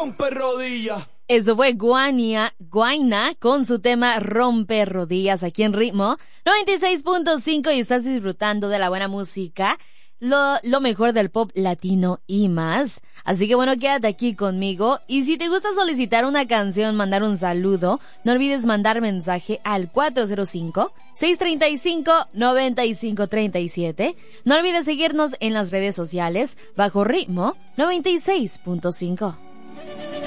rompe rodillas. Eso fue Guaina con su tema Rompe Rodillas aquí en Ritmo 96.5 y estás disfrutando de la buena música, lo mejor del pop latino y más. Así que bueno, quédate aquí conmigo y si te gusta solicitar una canción, mandar un saludo, no olvides mandar mensaje al 405-635-9537. No olvides seguirnos en las redes sociales bajo Ritmo 96.5.